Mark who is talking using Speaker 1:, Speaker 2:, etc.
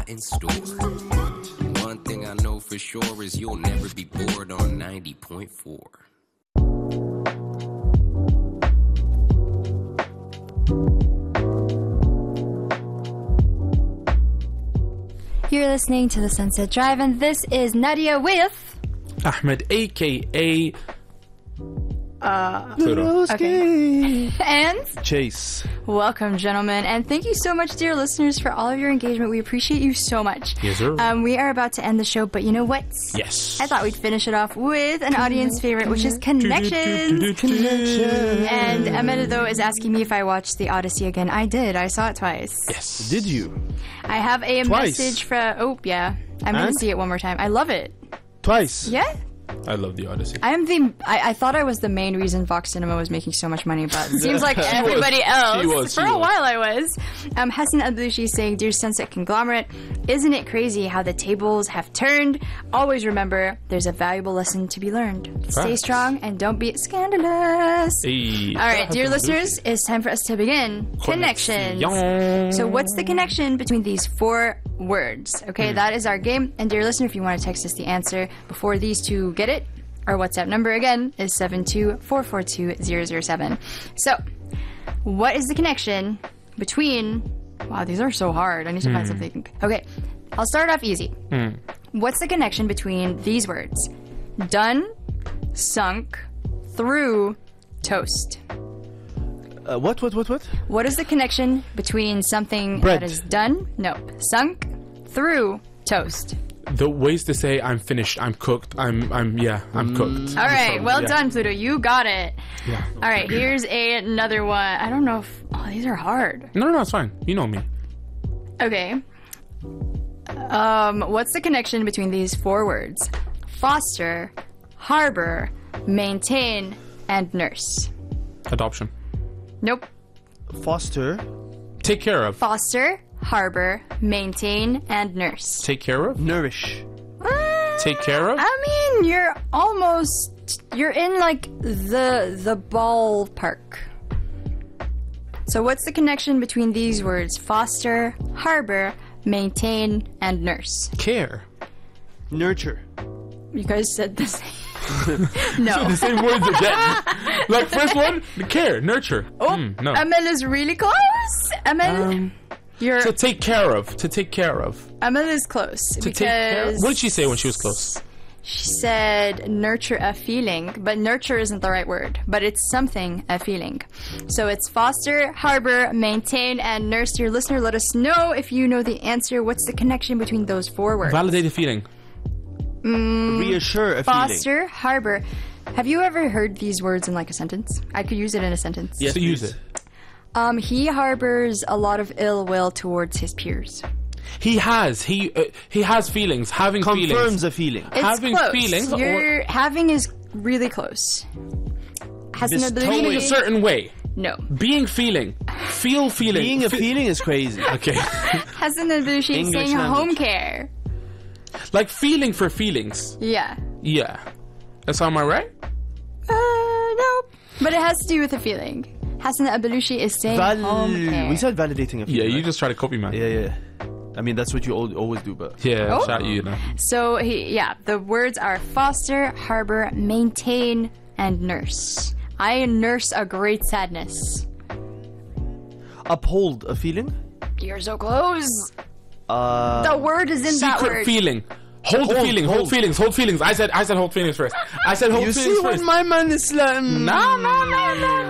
Speaker 1: in store. One thing I know for sure is you'll never be bored on 90.4.
Speaker 2: You're listening to The Sunset Drive, and this is Nadia with
Speaker 3: Ahmed, a.k.a.
Speaker 2: Pluto. Okay. And
Speaker 4: Chase.
Speaker 2: welcome, gentlemen, and thank you so much, dear listeners, for all of your engagement. We appreciate you so much.
Speaker 3: Yes, sir.
Speaker 2: We are about to end the show, but you know what?
Speaker 3: Yes.
Speaker 2: I thought we'd finish it off with an audience favorite, which is Connections. And Amanda, though, is asking me if I watched The Odyssey again. I did. I saw it twice.
Speaker 3: Yes.
Speaker 4: Did you?
Speaker 2: I have a
Speaker 4: Twice?
Speaker 2: message from... Oh, yeah. I'm going to
Speaker 4: And?
Speaker 2: see it one more time. I love it.
Speaker 4: Twice.
Speaker 2: Yeah?
Speaker 3: I love The Odyssey.
Speaker 2: I thought I was the main reason Vox Cinema was making so much money, but it seems like everybody else. For a while I was. Hassan Abdushi saying, Dear Sunset Conglomerate, isn't it crazy how the tables have turned? Always remember, there's a valuable lesson to be learned. Stay strong and don't be scandalous.
Speaker 3: Hey.
Speaker 2: All right, dear listeners, it's time for us to begin. Connections. So what's the connection between these four words? Okay, that is our game. And dear listener, if you want to text us the answer before these two get it, our WhatsApp number again is 72442-007. So, what is the connection between... Wow, these are so hard. I need to find something. Okay, I'll start off easy. What's the connection between these words? Done, sunk, through, toast.
Speaker 4: What?
Speaker 2: What is the connection between something
Speaker 4: Bread.
Speaker 2: that is done? Nope. Sunk, through, toast.
Speaker 3: The ways to say I'm finished, I'm cooked, I'm cooked.
Speaker 2: All right, well
Speaker 3: yeah.
Speaker 2: done, Pluto. You got it.
Speaker 3: Yeah.
Speaker 2: All right, here's another one. I don't know if... Oh, these are hard.
Speaker 3: No, it's fine. You know me.
Speaker 2: Okay. What's the connection between these four words? Foster, harbor, maintain, and nurse.
Speaker 3: Adoption.
Speaker 2: Nope.
Speaker 4: Foster.
Speaker 3: Take care of.
Speaker 2: Foster, harbor, maintain, and nurse.
Speaker 3: Take care of.
Speaker 4: Nourish.
Speaker 3: Take care of.
Speaker 2: I mean, you're in like the ballpark. So what's the connection between these words? Foster, harbor, maintain, and nurse.
Speaker 3: Care.
Speaker 4: Nurture.
Speaker 2: You guys said the same. No.
Speaker 3: The same words again. Like first one, care, nurture. No.
Speaker 2: Amel is really close. Amel, you're...
Speaker 3: To take care of. To take care of.
Speaker 2: Amel is close.
Speaker 3: To take care of. What did she say when she was close?
Speaker 2: She said nurture a feeling, but nurture isn't the right word. But it's something, a feeling. So it's foster, harbor, maintain, and nurse. Dear listener, let us know if you know the answer. What's the connection between those four words?
Speaker 3: Validate the feeling.
Speaker 4: Reassure a
Speaker 2: Foster, harbor. Have you ever heard these words in like a sentence? I could use it in a sentence.
Speaker 4: Yes,
Speaker 3: So use it.
Speaker 2: He harbors a lot of ill will towards his peers.
Speaker 3: He has feelings. Having
Speaker 4: feeling. Confirms
Speaker 3: feelings.
Speaker 4: a feeling.
Speaker 2: It's
Speaker 3: Having
Speaker 2: close.
Speaker 3: feelings
Speaker 2: You're having is really close. Has an
Speaker 4: Bestowing
Speaker 3: Feeling a
Speaker 2: ability.
Speaker 3: certain way.
Speaker 2: No.
Speaker 3: Being feeling. Feel feeling.
Speaker 4: Being a feeling is crazy.
Speaker 3: Okay.
Speaker 2: Has an ability
Speaker 4: English
Speaker 2: saying
Speaker 4: language.
Speaker 2: home care.
Speaker 3: Like feeling for feelings.
Speaker 2: Yeah.
Speaker 3: Yeah. That's am I right?
Speaker 2: No. But it has to do with a feeling. Hassan Abelushi is saying home care.
Speaker 4: We said validating a feeling.
Speaker 3: Yeah, you
Speaker 4: right?
Speaker 3: just try to copy, man.
Speaker 4: Yeah. I mean, that's what you always do, but...
Speaker 3: Yeah,
Speaker 2: Oh.
Speaker 3: shout you know.
Speaker 2: So, the words are foster, harbor, maintain, and nurse. I nurse a great sadness.
Speaker 4: Uphold a feeling?
Speaker 2: You're so close. The word is in that
Speaker 3: Secret
Speaker 2: word.
Speaker 3: feeling. Hold feeling. Hold feelings. Hold feelings. I said hold feelings first. I said hold
Speaker 4: You
Speaker 3: feelings
Speaker 4: see
Speaker 3: first.
Speaker 4: when my man is like...
Speaker 3: No.